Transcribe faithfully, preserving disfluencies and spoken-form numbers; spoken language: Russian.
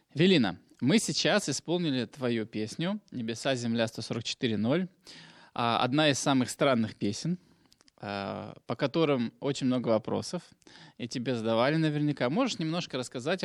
Велина, мы сейчас исполнили твою песню «Небеса, земля» сто сорок четыре ноль. А, Одна из самых странных песен, а, по которым очень много вопросов, и тебе задавали наверняка. Можешь немножко рассказать